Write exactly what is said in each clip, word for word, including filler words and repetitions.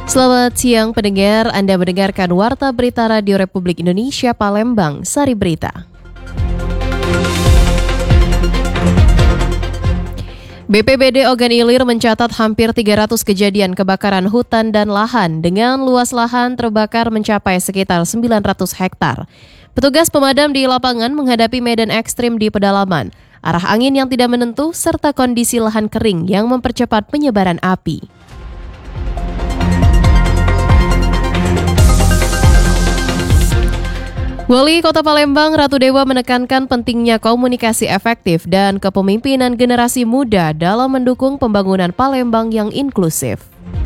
Selamat siang pendengar, Anda mendengarkan Warta Berita Radio Republik Indonesia Palembang, Sari Berita. B P B D Ogan Ilir mencatat hampir tiga ratus kejadian kebakaran hutan dan lahan dengan luas lahan terbakar mencapai sekitar sembilan ratus hektar. Petugas pemadam di lapangan menghadapi medan ekstrim di pedalaman, arah angin yang tidak menentu, serta kondisi lahan kering yang mempercepat penyebaran api. Wali Kota Palembang Ratu Dewa menekankan pentingnya komunikasi efektif dan kepemimpinan generasi muda dalam mendukung pembangunan Palembang yang inklusif.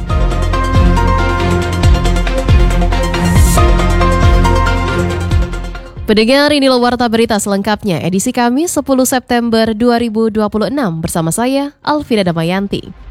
Pendengar, inilah Warta Berita selengkapnya edisi Kamis sepuluh September dua ribu dua puluh enam bersama saya Alvira Damayanti.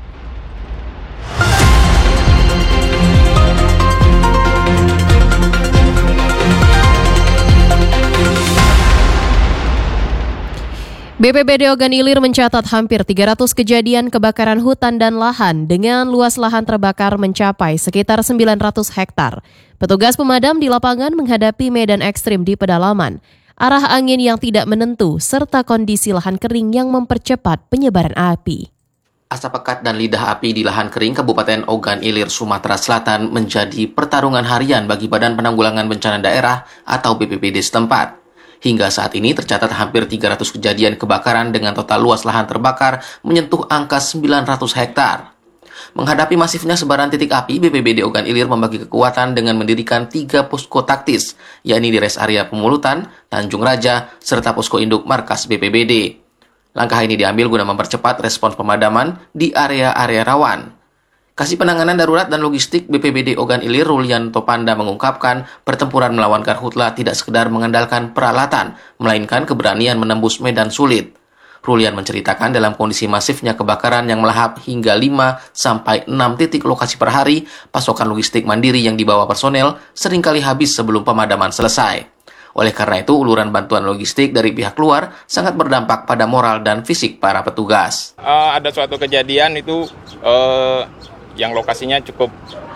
B P B D Ogan Ilir mencatat hampir tiga ratus kejadian kebakaran hutan dan lahan dengan luas lahan terbakar mencapai sekitar sembilan ratus hektar. Petugas pemadam di lapangan menghadapi medan ekstrim di pedalaman, arah angin yang tidak menentu, serta kondisi lahan kering yang mempercepat penyebaran api. Asap pekat dan lidah api di lahan kering Kabupaten Ogan Ilir, Sumatera Selatan menjadi pertarungan harian bagi Badan Penanggulangan Bencana Daerah atau B P B D setempat. Hingga saat ini tercatat hampir tiga ratus kejadian kebakaran dengan total luas lahan terbakar menyentuh angka sembilan ratus hektar. Menghadapi masifnya sebaran titik api, B P B D Ogan Ilir membagi kekuatan dengan mendirikan tiga posko taktis, yakni di res area Pemulutan, Tanjung Raja, serta posko induk markas B P B D. Langkah ini diambil guna mempercepat respons pemadaman di area-area rawan. Kasih Penanganan Darurat dan Logistik B P B D Ogan Ilir Rulianto Panda mengungkapkan pertempuran melawan karhutla tidak sekedar mengandalkan peralatan, melainkan keberanian menembus medan sulit. Rulian menceritakan dalam kondisi masifnya kebakaran yang melahap hingga lima sampai enam titik lokasi per hari, pasokan logistik mandiri yang dibawa personel seringkali habis sebelum pemadaman selesai. Oleh karena itu, uluran bantuan logistik dari pihak luar sangat berdampak pada moral dan fisik para petugas. Uh, ada suatu kejadian itu uh... yang lokasinya cukup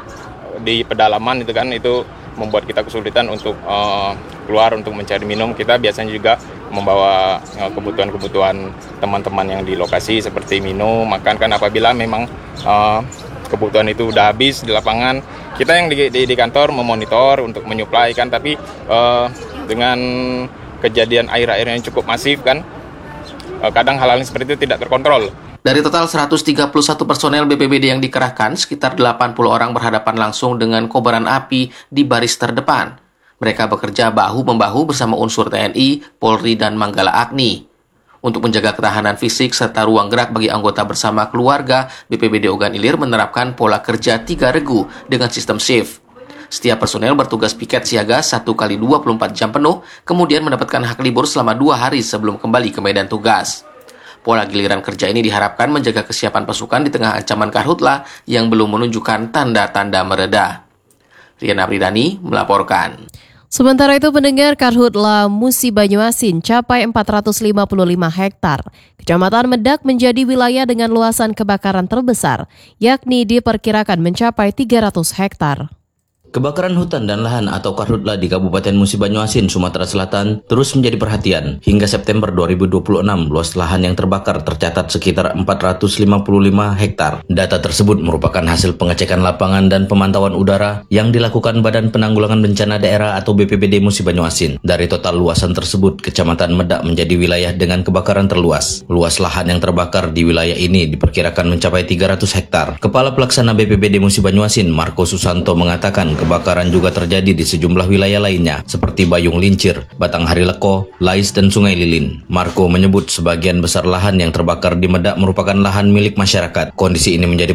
di pedalaman itu kan, itu membuat kita kesulitan untuk uh, keluar untuk mencari minum. Kita biasanya juga membawa uh, kebutuhan-kebutuhan teman-teman yang di lokasi seperti minum, makan kan apabila memang uh, kebutuhan itu udah habis di lapangan. Kita yang di, di, di kantor memonitor untuk menyuplai kan, tapi uh, dengan kejadian air-air yang cukup masif kan, uh, kadang hal-hal seperti itu tidak terkontrol. Dari total seratus tiga puluh satu personel B P B D yang dikerahkan, sekitar delapan puluh orang berhadapan langsung dengan kobaran api di baris terdepan. Mereka bekerja bahu-membahu bersama unsur T N I, Polri, dan Manggala Agni. Untuk menjaga ketahanan fisik serta ruang gerak bagi anggota bersama keluarga, B P B D Ogan Ilir menerapkan pola kerja tiga regu dengan sistem shift. Setiap personel bertugas piket siaga satu kali dua puluh empat jam penuh, kemudian mendapatkan hak libur selama dua hari sebelum kembali ke medan tugas. Pola giliran kerja ini diharapkan menjaga kesiapan pasukan di tengah ancaman karhutla yang belum menunjukkan tanda-tanda mereda. Riana Pridani melaporkan. Sementara itu, pendengar, karhutla Musi Banyuasin capai empat ratus lima puluh lima hektar. Kecamatan Medak menjadi wilayah dengan luasan kebakaran terbesar, yakni diperkirakan mencapai tiga ratus hektar. Kebakaran hutan dan lahan atau karhutla di Kabupaten Musi Banyuasin, Sumatera Selatan terus menjadi perhatian. Hingga September dua ribu dua puluh enam, luas lahan yang terbakar tercatat sekitar empat ratus lima puluh lima hektar. Data tersebut merupakan hasil pengecekan lapangan dan pemantauan udara yang dilakukan Badan Penanggulangan Bencana Daerah atau B P B D Musi Banyuasin. Dari total luasan tersebut, Kecamatan Medak menjadi wilayah dengan kebakaran terluas. Luas lahan yang terbakar di wilayah ini diperkirakan mencapai tiga ratus hektar. Kepala Pelaksana B P B D Musi Banyuasin, Marco Susanto, mengatakan kebakaran juga terjadi di sejumlah wilayah lainnya seperti Bayung Lincir, Batanghari Leko, Lais, dan Sungai Lilin. Marco menyebut sebagian besar lahan yang terbakar di Medak merupakan lahan milik masyarakat. Kondisi ini menjadi